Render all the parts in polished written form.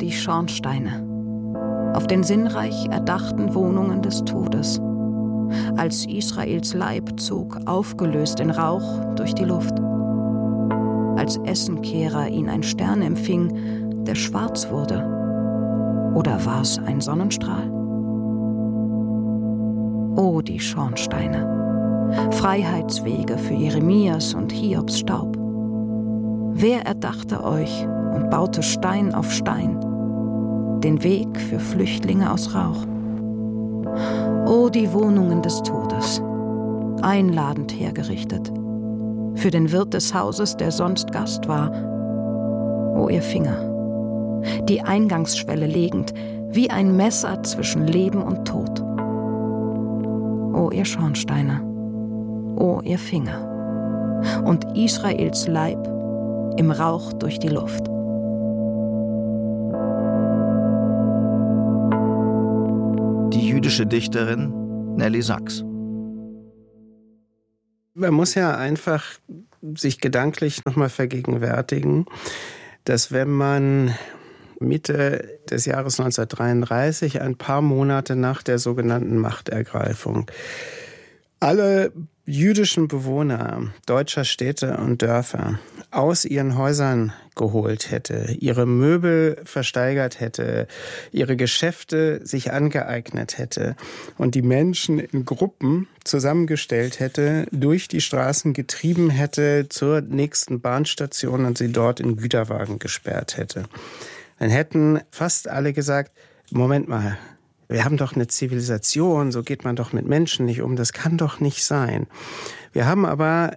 die Schornsteine, auf den sinnreich erdachten Wohnungen des Todes, als Israels Leib zog aufgelöst in Rauch durch die Luft, als Essenkehrer ihn ein Stern empfing, der schwarz wurde, oder war es ein Sonnenstrahl? O die Schornsteine, Freiheitswege für Jeremias und Hiobs Staub. Wer erdachte euch und baute Stein auf Stein, den Weg für Flüchtlinge aus Rauch? O die Wohnungen des Todes, einladend hergerichtet, für den Wirt des Hauses, der sonst Gast war. O ihr Finger, die Eingangsschwelle legend, wie ein Messer zwischen Leben und Tod. O ihr Schornsteine, o ihr Finger, und Israels Leib im Rauch durch die Luft. Die jüdische Dichterin Nelly Sachs. Man muss ja einfach sich gedanklich nochmal vergegenwärtigen, dass wenn man Mitte des Jahres 1933, ein paar Monate nach der sogenannten Machtergreifung, alle jüdischen Bewohner deutscher Städte und Dörfer aus ihren Häusern geholt hätte, ihre Möbel versteigert hätte, ihre Geschäfte sich angeeignet hätte und die Menschen in Gruppen zusammengestellt hätte, durch die Straßen getrieben hätte zur nächsten Bahnstation und sie dort in Güterwagen gesperrt hätte, dann hätten fast alle gesagt, Moment mal, wir haben doch eine Zivilisation, so geht man doch mit Menschen nicht um, das kann doch nicht sein. Wir haben aber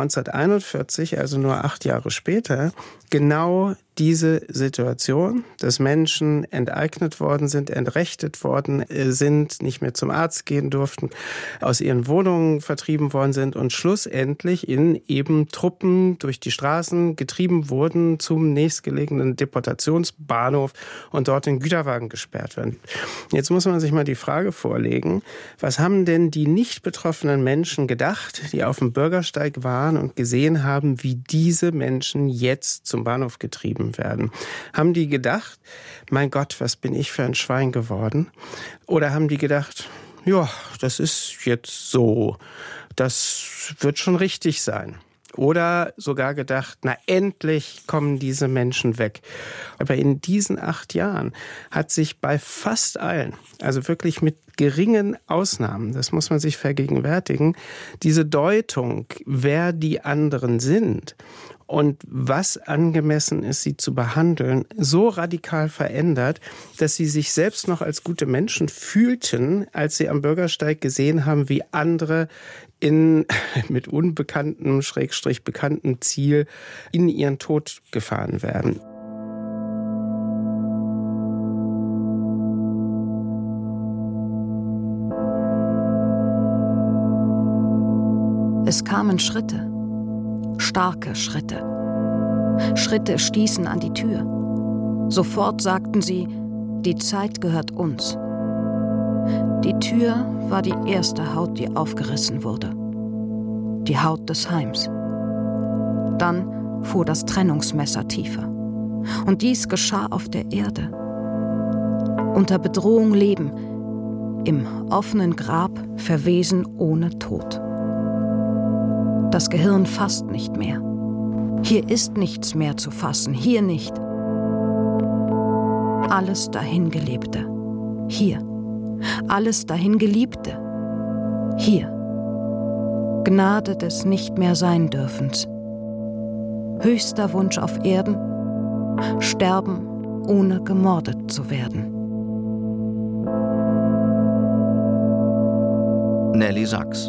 1941, also nur 8 Jahre später, genau diese Situation, dass Menschen enteignet worden sind, entrechtet worden sind, nicht mehr zum Arzt gehen durften, aus ihren Wohnungen vertrieben worden sind und schlussendlich in eben Truppen durch die Straßen getrieben wurden zum nächstgelegenen Deportationsbahnhof und dort in Güterwagen gesperrt werden. Jetzt muss man sich mal die Frage vorlegen, was haben denn die nicht betroffenen Menschen gedacht, die auf dem Bürgersteig waren und gesehen haben, wie diese Menschen jetzt zum Bahnhof getrieben werden? Haben die gedacht, mein Gott, was bin ich für ein Schwein geworden? Oder haben die gedacht, ja, das ist jetzt so, das wird schon richtig sein? Oder sogar gedacht, na endlich kommen diese Menschen weg. Aber in diesen 8 Jahren hat sich bei fast allen, also wirklich mit geringen Ausnahmen, das muss man sich vergegenwärtigen, diese Deutung, wer die anderen sind und was angemessen ist, sie zu behandeln, so radikal verändert, dass sie sich selbst noch als gute Menschen fühlten, als sie am Bürgersteig gesehen haben, wie andere mit unbekanntem, / bekanntem Ziel in ihren Tod gefahren werden. Es kamen Schritte, starke Schritte. Schritte stießen an die Tür. Sofort sagten sie, die Zeit gehört uns. Die Tür war die erste Haut, die aufgerissen wurde. Die Haut des Heims. Dann fuhr das Trennungsmesser tiefer. Und dies geschah auf der Erde. Unter Bedrohung leben, im offenen Grab verwesen ohne Tod. Das Gehirn fasst nicht mehr. Hier ist nichts mehr zu fassen, hier nicht. Alles Dahingelebte, hier. Alles Dahingeliebte, hier. Gnade des Nicht-mehr-Sein-Dürfens. Höchster Wunsch auf Erden, sterben, ohne gemordet zu werden. Nelly Sachs.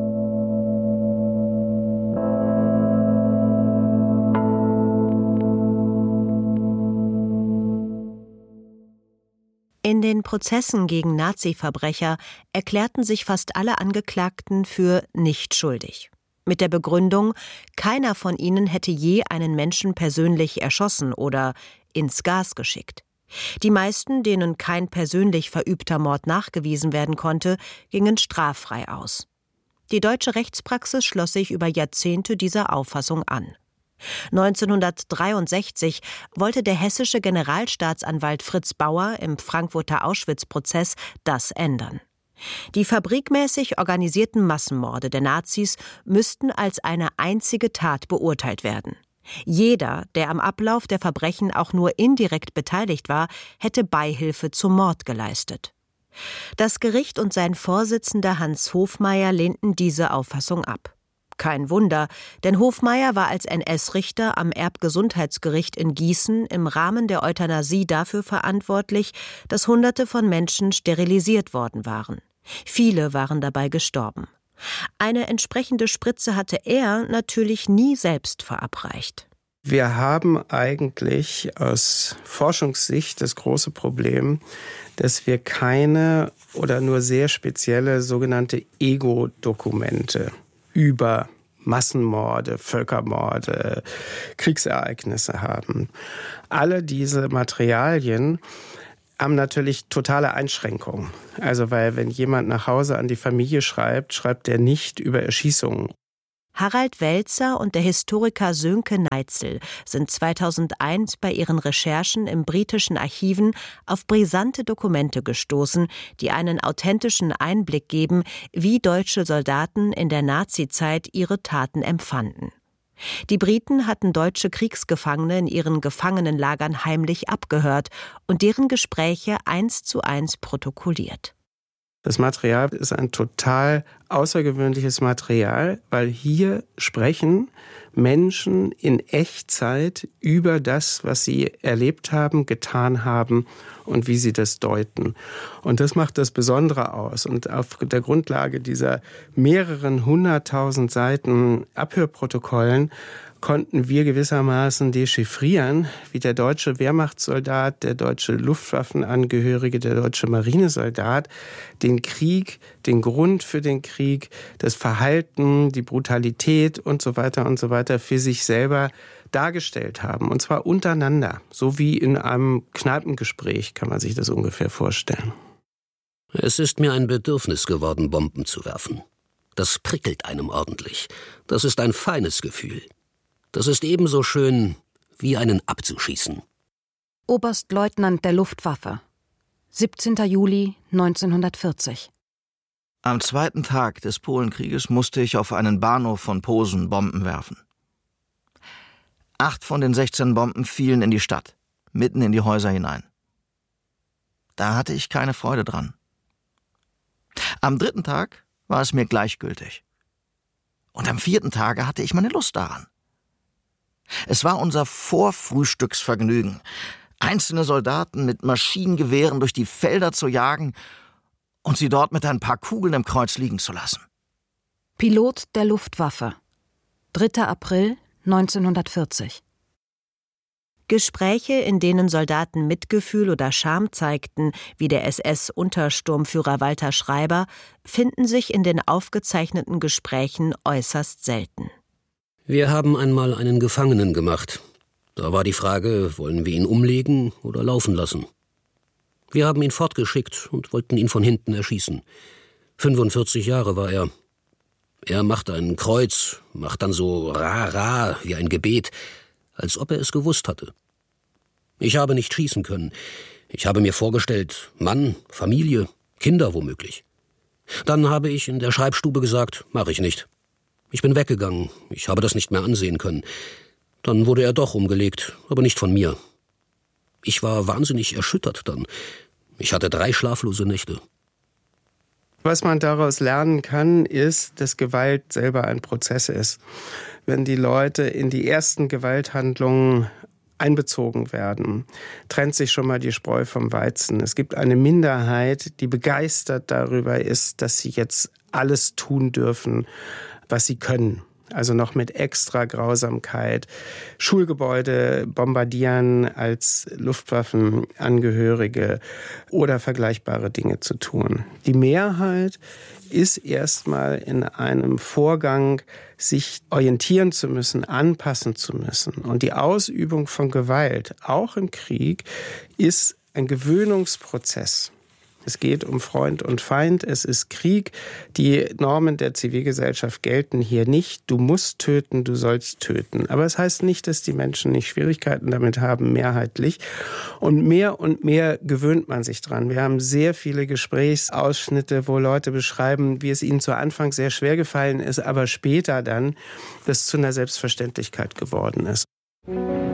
In den Prozessen gegen Nazi-Verbrecher erklärten sich fast alle Angeklagten für nicht schuldig. Mit der Begründung, keiner von ihnen hätte je einen Menschen persönlich erschossen oder ins Gas geschickt. Die meisten, denen kein persönlich verübter Mord nachgewiesen werden konnte, gingen straffrei aus. Die deutsche Rechtspraxis schloss sich über Jahrzehnte dieser Auffassung an. 1963 wollte der hessische Generalstaatsanwalt Fritz Bauer im Frankfurter Auschwitz-Prozess das ändern. Die fabrikmäßig organisierten Massenmorde der Nazis müssten als eine einzige Tat beurteilt werden. Jeder, der am Ablauf der Verbrechen auch nur indirekt beteiligt war, hätte Beihilfe zum Mord geleistet. Das Gericht und sein Vorsitzender Hans Hofmeier lehnten diese Auffassung ab. Kein Wunder, denn Hofmeier war als NS-Richter am Erbgesundheitsgericht in Gießen im Rahmen der Euthanasie dafür verantwortlich, dass Hunderte von Menschen sterilisiert worden waren. Viele waren dabei gestorben. Eine entsprechende Spritze hatte er natürlich nie selbst verabreicht. Wir haben eigentlich aus Forschungssicht das große Problem, dass wir keine oder nur sehr spezielle sogenannte Ego-Dokumente über Massenmorde, Völkermorde, Kriegsereignisse haben. Alle diese Materialien haben natürlich totale Einschränkungen. Also weil wenn jemand nach Hause an die Familie schreibt, schreibt er nicht über Erschießungen. Harald Welzer und der Historiker Sönke Neitzel sind 2001 bei ihren Recherchen im britischen Archiven auf brisante Dokumente gestoßen, die einen authentischen Einblick geben, wie deutsche Soldaten in der Nazizeit ihre Taten empfanden. Die Briten hatten deutsche Kriegsgefangene in ihren Gefangenenlagern heimlich abgehört und deren Gespräche 1:1 protokolliert. Das Material ist ein total außergewöhnliches Material, weil hier sprechen Menschen in Echtzeit über das, was sie erlebt haben, getan haben und wie sie das deuten. Und das macht das Besondere aus. Und auf der Grundlage dieser mehreren 100.000 Seiten Abhörprotokollen konnten wir gewissermaßen dechiffrieren, wie der deutsche Wehrmachtssoldat, der deutsche Luftwaffenangehörige, der deutsche Marinesoldat den Krieg, den Grund für den Krieg, das Verhalten, die Brutalität und so weiter für sich selber dargestellt haben. Und zwar untereinander, so wie in einem Kneipengespräch, kann man sich das ungefähr vorstellen. Es ist mir ein Bedürfnis geworden, Bomben zu werfen. Das prickelt einem ordentlich. Das ist ein feines Gefühl. Das ist ebenso schön, wie einen abzuschießen. Oberstleutnant der Luftwaffe, 17. Juli 1940. Am zweiten Tag des Polenkrieges musste ich auf einen Bahnhof von Posen Bomben werfen. 8 von den 16 Bomben fielen in die Stadt, mitten in die Häuser hinein. Da hatte ich keine Freude dran. Am 3. Tag war es mir gleichgültig. Und am 4. Tage hatte ich meine Lust daran. Es war unser Vorfrühstücksvergnügen, einzelne Soldaten mit Maschinengewehren durch die Felder zu jagen und sie dort mit ein paar Kugeln im Kreuz liegen zu lassen. Pilot der Luftwaffe, 3. April 1940. Gespräche, in denen Soldaten Mitgefühl oder Scham zeigten, wie der SS-Untersturmführer Walter Schreiber, finden sich in den aufgezeichneten Gesprächen äußerst selten. Wir haben einmal einen Gefangenen gemacht. Da war die Frage, wollen wir ihn umlegen oder laufen lassen? Wir haben ihn fortgeschickt und wollten ihn von hinten erschießen. 45 Jahre war er. Er macht ein Kreuz, macht dann so ra wie ein Gebet, als ob er es gewusst hatte. Ich habe nicht schießen können. Ich habe mir vorgestellt, Mann, Familie, Kinder womöglich. Dann habe ich in der Schreibstube gesagt, mache ich nicht. Ich bin weggegangen, ich habe das nicht mehr ansehen können. Dann wurde er doch umgelegt, aber nicht von mir. Ich war wahnsinnig erschüttert dann. Ich hatte 3 schlaflose Nächte. Was man daraus lernen kann, ist, dass Gewalt selber ein Prozess ist. Wenn die Leute in die ersten Gewalthandlungen einbezogen werden, trennt sich schon mal die Spreu vom Weizen. Es gibt eine Minderheit, die begeistert darüber ist, dass sie jetzt alles tun dürfen, was sie können. Also noch mit extra Grausamkeit. Schulgebäude bombardieren als Luftwaffenangehörige oder vergleichbare Dinge zu tun. Die Mehrheit ist erstmal in einem Vorgang, sich orientieren zu müssen, anpassen zu müssen. Und die Ausübung von Gewalt, auch im Krieg, ist ein Gewöhnungsprozess. Es geht um Freund und Feind, es ist Krieg. Die Normen der Zivilgesellschaft gelten hier nicht. Du musst töten, du sollst töten. Aber es heißt nicht, dass die Menschen nicht Schwierigkeiten damit haben, mehrheitlich. Und mehr gewöhnt man sich dran. Wir haben sehr viele Gesprächsausschnitte, wo Leute beschreiben, wie es ihnen zu Anfang sehr schwer gefallen ist, aber später dann das zu einer Selbstverständlichkeit geworden ist.